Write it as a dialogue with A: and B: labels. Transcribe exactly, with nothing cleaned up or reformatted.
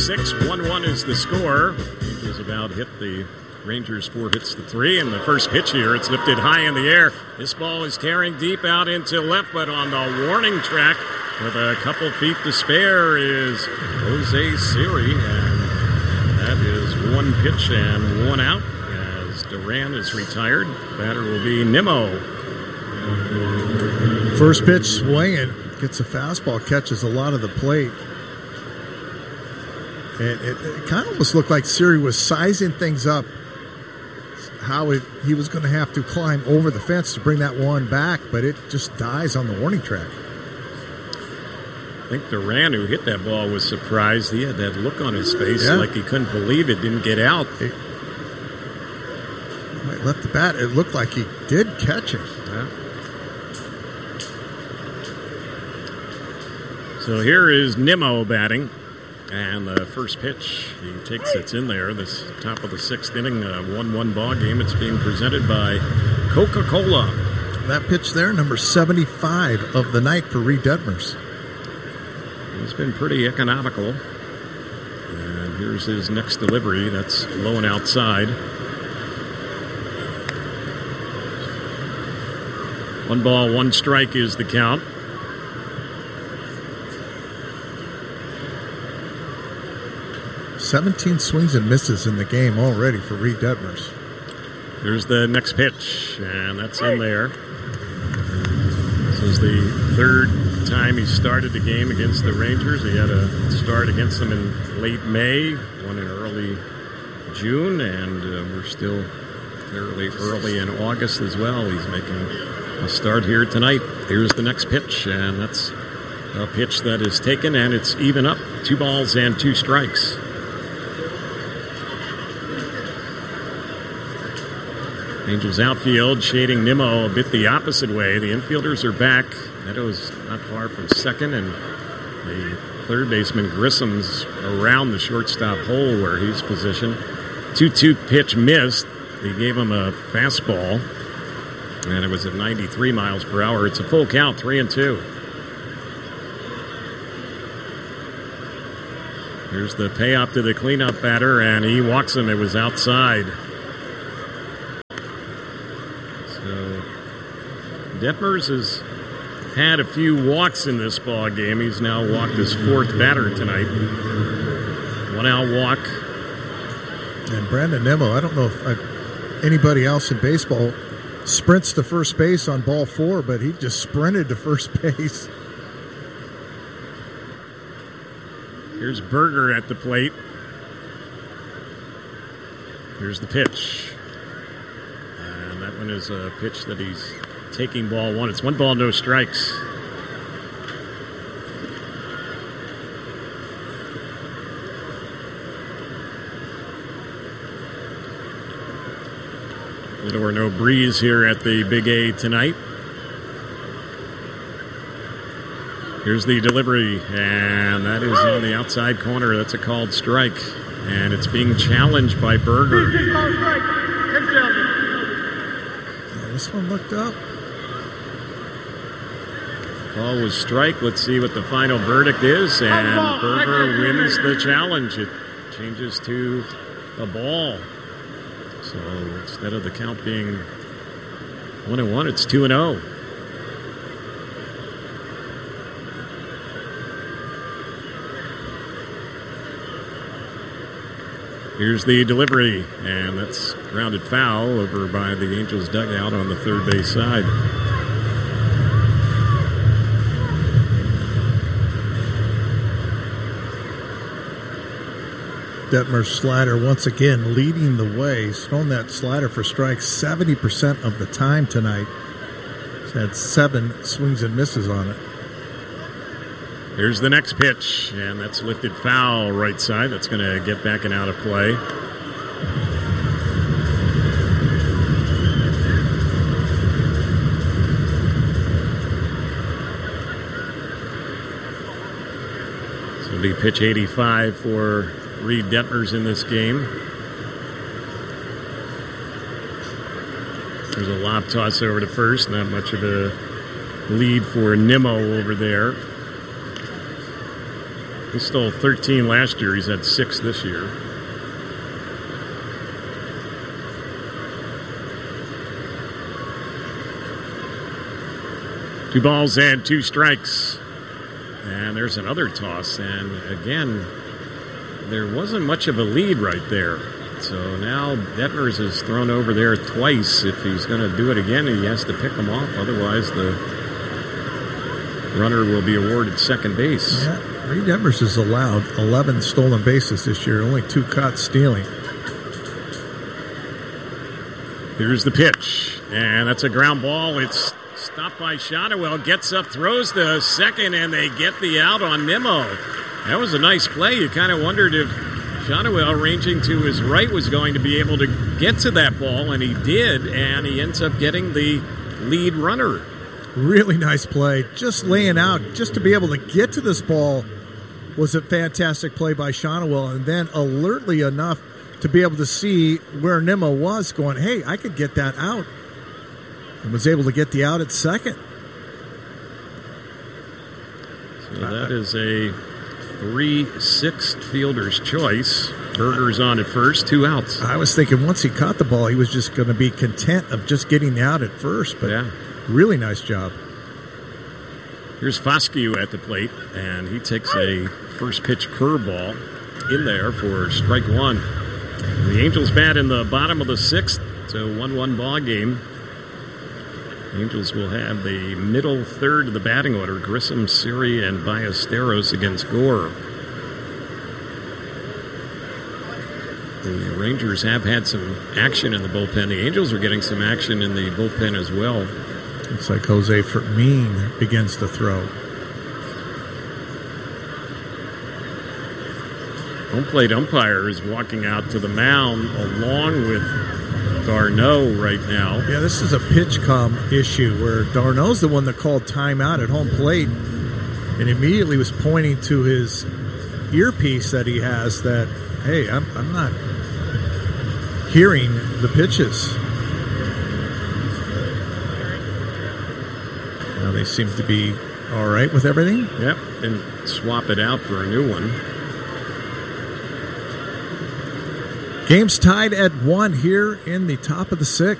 A: six. one one is the score. Angels about hit the Rangers four hits to three. And the first pitch here, it's lifted high in the air. This ball is carrying deep out into left, but on the warning track with a couple feet to spare is Jose Siri. And that is one pitch and one out as Duran is retired. Batter will be Nimmo.
B: First pitch swinging. Gets a fastball, catches a lot of the plate. And it, it kind of almost looked like Siri was sizing things up, how it, he was going to have to climb over the fence to bring that one back, but it just dies on the warning track.
A: I think Duran, who hit that ball, was surprised. He had that look on his face
B: yeah.
A: like he couldn't believe it didn't get out.
B: It, when he left the bat, it looked like he did catch it.
A: Yeah. So here is Nimmo batting. And the first pitch, he takes it's in there. This top of the sixth inning, a one one ball game. It's being presented by Coca-Cola.
B: That pitch there, number seventy-five of the night for Reed Detmers.
A: He's been pretty economical. And here's his next delivery. That's low and outside. One ball, one strike is the count.
B: seventeen swings and misses in the game already for Reed Detmers.
A: Here's the next pitch, and that's in there. This is the third time he started the game against the Rangers. He had a start against them in late May, one in early June, and uh, we're still fairly early in August as well. He's making a start here tonight. Here's the next pitch, and that's a pitch that is taken, and it's even up. Two balls and two strikes. Angels outfield shading Nimmo a bit the opposite way. The infielders are back. Meadows not far from second, and the third baseman Grissom's around the shortstop hole where he's positioned. two two pitch missed. He gave him a fastball, and it was at ninety-three miles per hour. It's a full count, three and two. Here's the payoff to the cleanup batter, and he walks him. It was outside. Detmers has had a few walks in this ball game. He's now walked his fourth batter tonight. One out walk.
B: And Brandon Nimmo, I don't know if I've, anybody else in baseball sprints to first base on ball four, but he just sprinted to first base.
A: Here's Berger at the plate. Here's the pitch. And that one is a pitch that he's taking ball one. It's one ball, no strikes. Little or no breeze here at the Big A tonight. Here's the delivery, and that is on the outside corner. That's a called strike, and it's being challenged by Berger.
B: Yeah, this one looked up.
A: Ball was strike. Let's see what the final verdict is. And Berger wins the challenge. It changes to a ball. So instead of the count being one and one, it's two and oh. Here's the delivery, and that's grounded foul over by the Angels dugout on the third base side.
B: Detmer's slider once again leading the way. He's thrown that slider for strikes seventy percent of the time tonight. He's had seven swings and misses on it.
A: Here's the next pitch, and that's lifted foul right side. That's going to get back and out of play. So it'll be pitch eighty-five for Reed Detmers in this game. There's a lob toss over to first. Not much of a lead for Nimmo over there. He stole thirteen last year. He's had six this year. Two balls and two strikes. And there's another toss. And again, there wasn't much of a lead right there. So now Detmers is thrown over there twice. If he's going to do it again, he has to pick him off. Otherwise, the runner will be awarded second base.
B: Yeah, Reed Detmers has allowed eleven stolen bases this year, only two caught stealing.
A: Here's the pitch, and that's a ground ball. It's stopped by Shotwell, gets up, throws the second, and they get the out on Nimmo. That was a nice play. You kind of wondered if Shotwell, ranging to his right, was going to be able to get to that ball, and he did, and he ends up getting the lead runner.
B: Really nice play. Just laying out, just to be able to get to this ball was a fantastic play by Shotwell, and then alertly enough to be able to see where Nimmo was, going, hey, I could get that out. And was able to get the out at second.
A: So that is a three six fielder's choice. Berger's on at first, two outs.
B: I was thinking once he caught the ball, he was just going to be content of just getting the out at first, but
A: yeah.
B: Really nice job.
A: Here's Foscue at the plate, and he takes a first pitch curveball in there for strike one. The Angels bat in the bottom of the sixth. It's a one one ball game. Angels will have the middle third of the batting order. Grissom, Siri, and Ballesteros against Gore. The Rangers have had some action in the bullpen. The Angels are getting some action in the bullpen as well.
B: Looks like Jose Fermin begins to throw.
A: Home plate umpire is walking out to the mound along with Darno right now.
B: Yeah, this is a pitch com issue where Darno's the one that called timeout at home plate and immediately was pointing to his earpiece that he has that, hey, I'm, I'm not hearing the pitches. Now they seem to be all right with everything.
A: Yep, and swap it out for a new one.
B: Game's tied at one here in the top of the sixth.